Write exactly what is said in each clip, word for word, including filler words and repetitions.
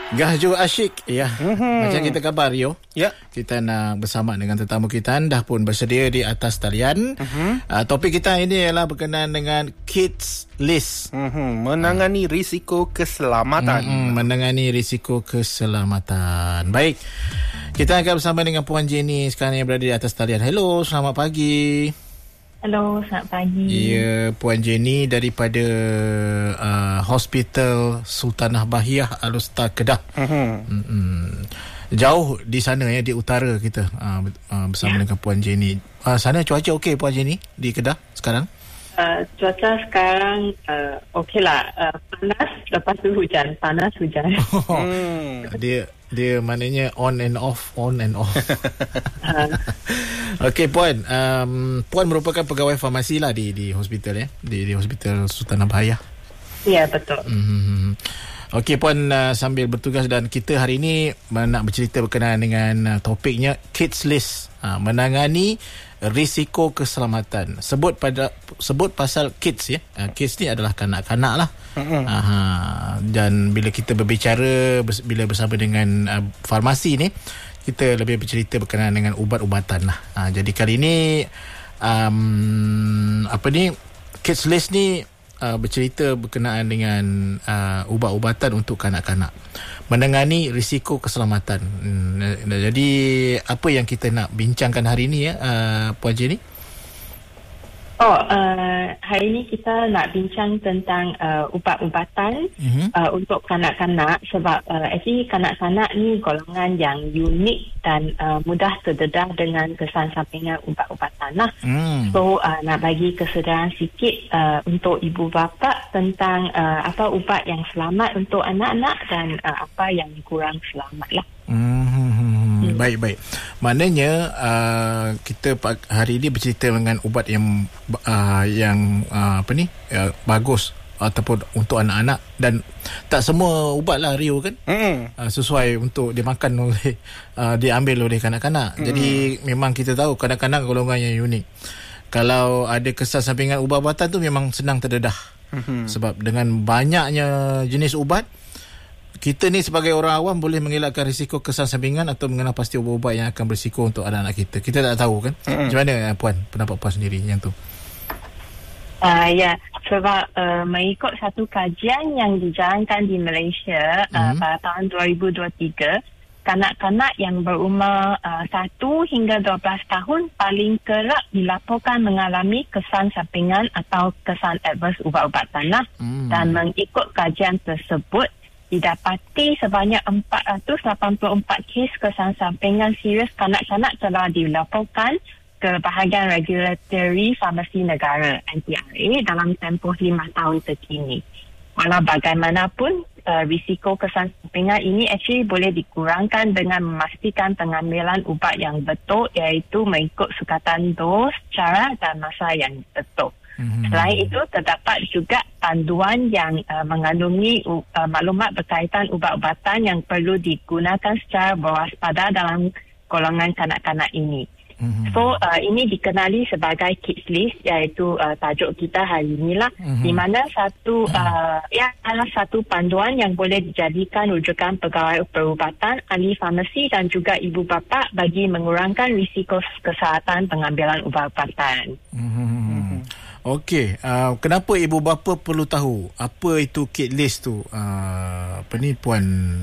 Gahju Asyik, ya. Mm-hmm. Macam kita kabar, Rio. Ya. Kita nak bersama dengan tetamu kita, dah pun bersedia di atas talian. Mm-hmm. Uh, topik kita ini ialah berkenaan dengan Kids List. Mm-hmm. Menangani uh. risiko keselamatan. Mm-hmm. Menangani risiko keselamatan. Baik. Kita akan bersama dengan Puan Jenny sekarang yang berada di atas talian. Hello, selamat pagi. Hello, selamat pagi. Ya, Puan Jenny daripada uh, Hospital Sultanah Bahiyah Al-Usta Kedah. Uh-huh. Jauh di sana ya, di utara kita uh, uh, bersama ya. dengan Puan Jenny. Uh, sana cuaca okey Puan Jenny di Kedah sekarang? Uh, cuaca sekarang uh, okey lah. Uh, panas, lepas tu hujan. Panas, hujan. Oh, hmm. Dia dia maknanya on and off, on and off. uh. Okey Puan, um, Puan merupakan pegawai farmasi lah di di hospital ya, di di Hospital Sultanah Bahiyah. Ya, betul. Hmm. Okey Puan, uh, sambil bertugas dan kita hari ini nak bercerita berkenaan dengan uh, topiknya Kids List, uh, menangani risiko keselamatan. Sebut pada sebut pasal kids ya. Uh, kids ni adalah kanak-kanak lah. Mm-hmm. Uh, dan bila kita berbicara bers- bila bersama dengan uh, farmasi ni, kita lebih bercerita berkenaan dengan ubat-ubatan lah. Uh, jadi kali ini um, apa ni Kids List ni uh, bercerita berkenaan dengan uh, ubat-ubatan untuk kanak-kanak, menangani risiko keselamatan. Hmm, jadi apa yang kita nak bincangkan hari ini ya, uh, Puan Jenny? Oh, uh, hari ini kita nak bincang tentang uh, ubat-ubatan uh-huh. uh, untuk kanak-kanak, sebab uh, actually kanak-kanak ni golongan yang unik dan uh, mudah terdedah dengan kesan sampingan ubat-ubatan lah. Hmm. So uh, nak bagi kesedaran sikit uh, untuk ibu bapa tentang uh, apa ubat yang selamat untuk anak-anak dan uh, apa yang kurang selamat lah. Hmm. Hmm. Baik, baik. Maknanya uh, kita hari ini bercerita dengan ubat yang uh, yang uh, apa ni uh, bagus ataupun untuk anak-anak, dan tak semua ubat lah Rio kan mm. uh, sesuai untuk dimakan oleh uh, diambil oleh kanak-kanak. Mm. Jadi memang kita tahu kanak-kanak golongan yang unik. Kalau ada kesan sampingan ubat-ubatan tu memang senang terdedah. Mm-hmm. Sebab dengan banyaknya jenis ubat, kita ni sebagai orang awam boleh mengelakkan risiko kesan sampingan atau mengenal pasti ubat-ubat yang akan berisiko untuk anak-anak kita. Kita tak tahu kan. Mm-hmm. Macam mana Puan, pendapat Puan sendiri yang tu? Uh, ya, sebab uh, mengikut satu kajian yang dijalankan di Malaysia mm-hmm. uh, pada tahun dua ribu dua puluh tiga, kanak-kanak yang berumur uh, satu hingga dua belas tahun paling kerap dilaporkan mengalami kesan sampingan atau kesan adverse ubat-ubatan lah. Mm. Dan mengikut kajian tersebut, didapati sebanyak empat ratus lapan puluh empat kes kesan sampingan serius kanak-kanak telah dilaporkan ke bahagian regulatory farmasi negara N T R A dalam tempoh lima tahun terkini. Walau bagaimanapun, uh, risiko kesan sampingan ini actually boleh dikurangkan dengan memastikan pengambilan ubat yang betul, iaitu mengikut sukatan dos, cara dan masa yang betul. Mm-hmm. Selain itu, terdapat juga panduan yang uh, mengandungi uh, maklumat berkaitan ubat-ubatan yang perlu digunakan secara berwaspada dalam golongan kanak-kanak ini. Mm-hmm. So, uh, ini dikenali sebagai Kids List, iaitu uh, tajuk kita hari inilah, mm-hmm. di mana satu uh, ya adalah satu panduan yang boleh dijadikan rujukan pegawai perubatan, ahli farmasi dan juga ibu bapa bagi mengurangkan risiko kesihatan pengambilan ubat-ubatan. Mm-hmm. Okey, uh, kenapa ibu bapa perlu tahu apa itu Kids List tu? Uh, apa ni Puan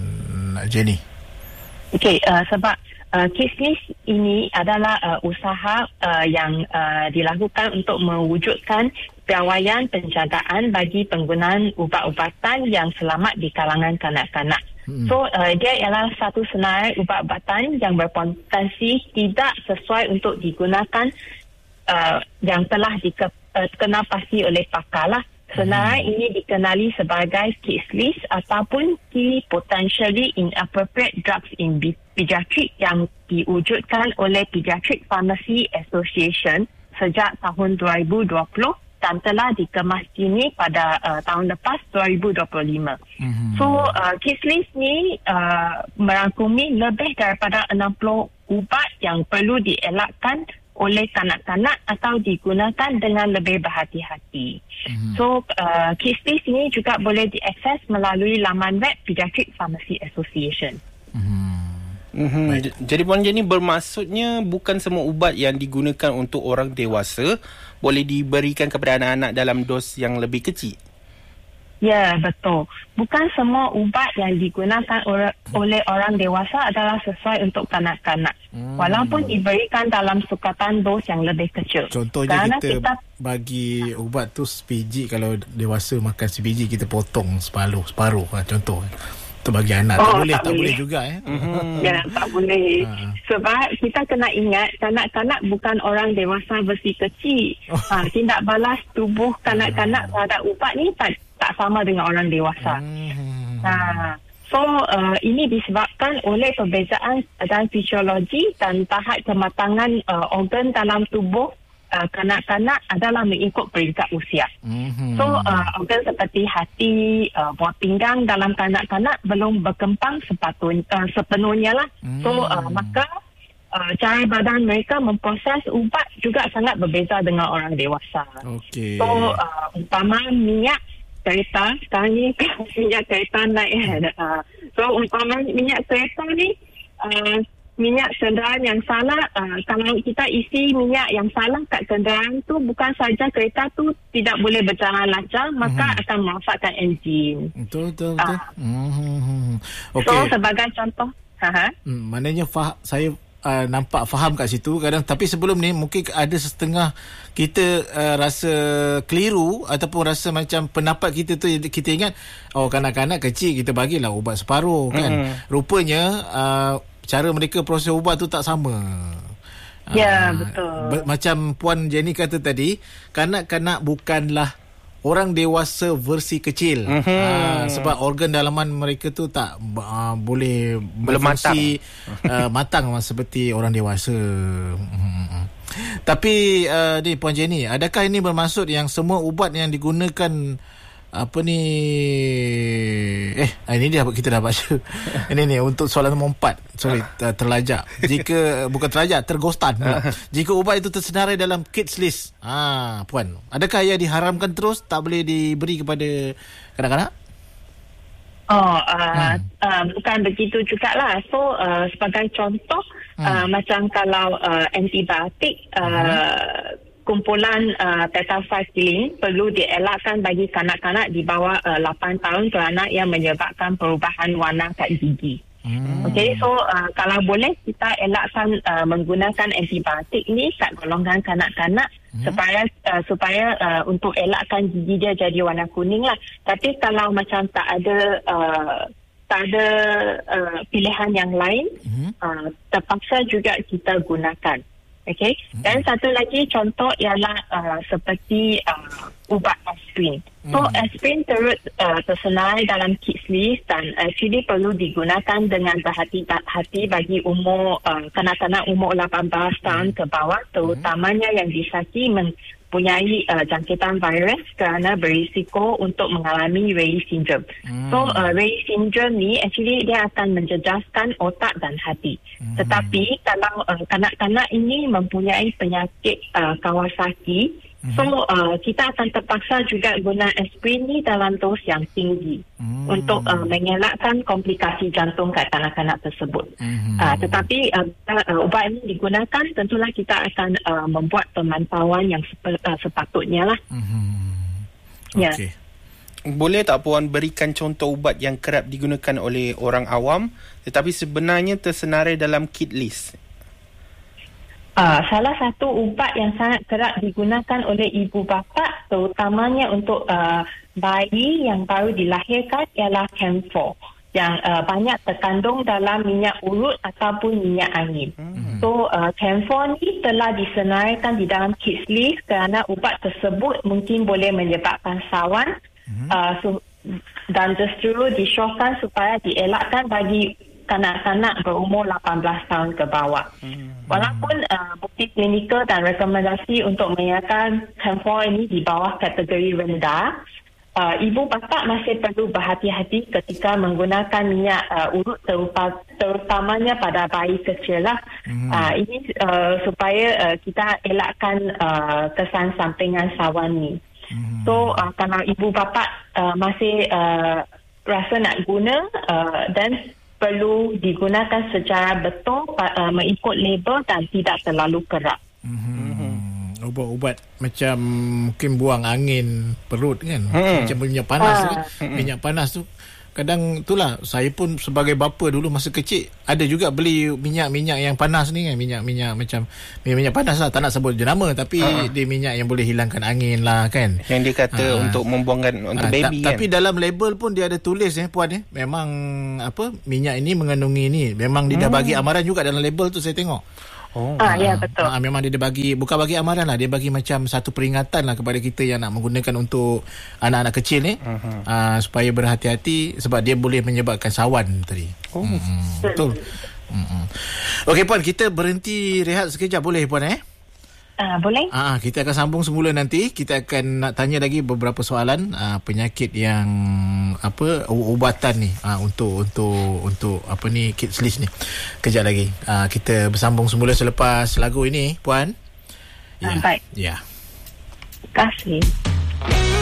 Jenny? Okey, uh, sebab uh, Kids List ini adalah uh, usaha uh, yang uh, dilakukan untuk mewujudkan piawaian penjagaan bagi penggunaan ubat-ubatan yang selamat di kalangan kanak-kanak. Hmm. So, uh, dia ialah satu senarai ubat-ubatan yang berpotensi tidak sesuai untuk digunakan uh, yang telah dike- Uh, kena pasti oleh pakar lah. Senarai hmm. ini dikenali sebagai Kids List ataupun Key Potentially Inappropriate Drugs in Pediatric yang diwujudkan oleh Pediatric Pharmacy Association sejak tahun dua ribu dua puluh dan telah dikemaskini pada uh, tahun lepas dua ribu dua puluh lima. Hmm. So, uh, Kids List ni uh, merangkumi lebih daripada enam puluh ubat yang perlu dielakkan oleh kanak-kanak atau digunakan dengan lebih berhati-hati. Mm-hmm. So, uh, Kids List ini juga boleh diakses melalui laman web Pediatric Pharmacy Association. Mm-hmm. Mm-hmm. Jadi Puan Jenny, bermaksudnya bukan semua ubat yang digunakan untuk orang dewasa boleh diberikan kepada anak-anak dalam dos yang lebih kecil? Ya, betul. Bukan semua ubat yang digunakan or- oleh orang dewasa adalah sesuai untuk kanak-kanak. Hmm. Walaupun diberikan dalam sukatan dos yang lebih kecil. Contohnya kita, kita bagi ubat tu sebiji, kalau dewasa makan sebiji, kita potong separuh, separuh lah, contoh. Tu bagi anak. Oh, tak boleh, tak, tak boleh juga. Eh? Ya, tak boleh. Ha. Sebab kita kena ingat, kanak-kanak bukan orang dewasa versi kecil. Oh. Ha, tindak balas tubuh kanak-kanak terhadap ubat ni tak tak sama dengan orang dewasa. Hmm. Ha. So, uh, ini disebabkan oleh perbezaan dan fisiologi dan tahap kematangan uh, organ dalam tubuh uh, kanak-kanak adalah mengikut peringkat usia. Hmm. So, uh, organ seperti hati, uh, buah pinggang dalam kanak-kanak belum berkembang sepatutnya, uh, sepenuhnya lah. Hmm. So, uh, maka uh, cara badan mereka memproses ubat juga sangat berbeza dengan orang dewasa. Okay. So, uh, umpama minyak kereta, sekarang ni minyak kereta naik. Uh, so, umpama minyak kereta ni, uh, minyak kenderaan yang salah, uh, kalau kita isi minyak yang salah kat kenderaan tu, bukan saja kereta tu tidak boleh berjalan lancar, maka hmm. akan merosakkan enjin. Betul, betul, betul. Uh, hmm. Okay. So, sebagai contoh, uh-huh. hmm, maknanya fah- saya Uh, nampak faham kat situ kadang, tapi sebelum ni mungkin ada setengah kita uh, rasa keliru ataupun rasa macam pendapat kita tu, kita ingat oh kanak-kanak kecil kita bagilah ubat separuh kan. Mm-hmm. Rupanya uh, cara mereka proses ubat tu tak sama. Ya, uh, betul. Be- macam Puan Jenny kata tadi, kanak-kanak bukanlah orang dewasa versi kecil. Mm-hmm. uh, sebab organ dalaman mereka tu tak uh, boleh berfungsi matang, uh, matang seperti orang dewasa. Mm-hmm. Tapi uh, ni Puan Jenny, adakah ini bermaksud yang semua ubat yang digunakan apa ni eh ini dia kita dah baca ini ni untuk soalan nombor empat, sorry terlajak, jika bukan terlajak tergostan pula. Jika ubat itu tersenarai dalam Kids List, ah Puan, adakah ia diharamkan terus, tak boleh diberi kepada kanak-kanak? Oh, uh, hmm. uh, bukan begitu jugalah. So, uh, sebagai contoh, hmm. uh, macam kalau uh, antibiotik, uh, hmm. kumpulan uh, tetracycline perlu dielakkan bagi kanak-kanak di bawah uh, lapan tahun kerana ia menyebabkan perubahan warna kat gigi. Hmm. Okey, so uh, kalau boleh kita elakkan uh, menggunakan antibiotik ni kat golongan kanak-kanak hmm. supaya uh, supaya uh, untuk elakkan gigi dia jadi warna kuning lah. Tapi kalau macam tak ada uh, tak ada uh, pilihan yang lain, hmm. uh, terpaksa juga kita gunakan. Okey, hmm. dan satu lagi contoh ialah uh, seperti uh, ubat aspirin. So, hmm. aspirin turut uh, tersenarai dalam Kids List dan actually perlu digunakan dengan berhati-hati bagi umur uh, kanak-kanak umur lapan belas tahun ke bawah, terutamanya yang disaki mempunyai uh, jangkitan virus kerana berisiko untuk mengalami Rayleigh syndrome. Hmm. So, uh, Rayleigh syndrome ni actually dia akan menjejaskan otak dan hati. Hmm. Tetapi kalau uh, kanak-kanak ini mempunyai penyakit uh, Kawasaki, mm-hmm. so uh, kita akan terpaksa juga guna aspirin ni dalam dos yang tinggi mm-hmm. untuk uh, mengelakkan komplikasi jantung kat kanak-kanak tersebut. Mm-hmm. Uh, tetapi uh, uh, ubat ini digunakan, tentulah kita akan uh, membuat pemantauan yang sep- uh, sepatutnya lah. Mm-hmm. Ya. Okay. Boleh tak Puan berikan contoh ubat yang kerap digunakan oleh orang awam tetapi sebenarnya tersenarai dalam Kids List? Uh, salah satu ubat yang sangat kerap digunakan oleh ibu bapa, terutamanya untuk uh, bayi yang baru dilahirkan, ialah camphor yang uh, banyak terkandung dalam minyak urut ataupun minyak angin. Hmm. So, uh, camphor ni telah disenaraikan di dalam Kids List kerana ubat tersebut mungkin boleh menyebabkan sawan, hmm. uh, so, dan justru disyorkan supaya dielakkan bagi kanak-kanak berumur lapan belas tahun ke bawah. Hmm. Walaupun uh, bukti klinikal dan rekomendasi untuk mengenakan camphor ini di bawah kategori rendah, uh, ibu bapa masih perlu berhati-hati ketika menggunakan minyak uh, urut terupa, terutamanya pada bayi kecil lah. Mm-hmm. Uh, ini uh, supaya uh, kita elakkan uh, kesan sampingan sawan ni. Mm-hmm. So uh, kalau ibu bapa uh, masih uh, rasa nak guna uh, dan perlu digunakan secara betul uh, mengikut label dan tidak terlalu kerap. Mm-hmm. Ubat-ubat macam mungkin buang angin perut kan, hmm. macam minyak panas ha. tu kan? hmm. Minyak panas tu kadang itulah, saya pun sebagai bapa dulu masa kecil ada juga beli minyak-minyak yang panas ni kan, minyak-minyak macam minyak panas lah, tak nak sebut jenama tapi ha. dia minyak yang boleh hilangkan angin lah kan, yang dia kata ha. untuk membuangkan untuk ha. baby ta- kan. Tapi dalam label pun dia ada tulis eh puan eh, memang apa minyak ini mengandungi ni, memang dia hmm. dah bagi amaran juga dalam label tu, saya tengok. Oh, ah, ya betul. Ah, memang dia, dia bagi, bukan bagi amaran lah, dia bagi macam satu peringatan lah kepada kita yang nak menggunakan untuk anak-anak kecil ni, uh-huh. ah, supaya berhati-hati sebab dia boleh menyebabkan sawan tadi. Oh, hmm, betul. Hmm. Okey puan, kita berhenti rehat sekejap boleh puan eh? Ah, boleh. Ah, kita akan sambung semula nanti. Kita akan nak tanya lagi beberapa soalan ah, penyakit yang apa ubatan ni ah, untuk untuk untuk apa ni Kids List ni. Kejap lagi. Ah, kita bersambung semula selepas lagu ini, puan. Ya. Ah, baik. Ya. Terima kasih.